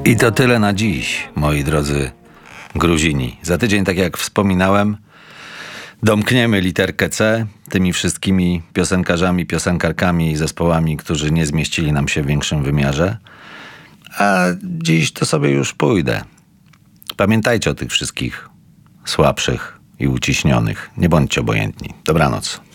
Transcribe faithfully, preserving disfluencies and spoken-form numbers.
I to tyle na dziś, moi drodzy Gruzini. Za tydzień, tak jak wspominałem, domkniemy literkę C tymi wszystkimi piosenkarzami, piosenkarkami i zespołami, którzy nie zmieścili nam się w większym wymiarze. A dziś to sobie już pójdę. Pamiętajcie o tych wszystkich słabszych i uciśnionych. Nie bądźcie obojętni. Dobranoc.